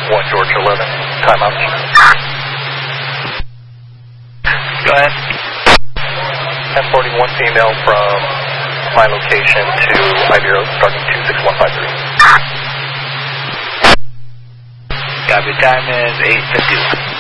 1 George 11. Time out. Go ahead. 1041 female from my location to Ibero starting 26153. Copy, time is 8:51.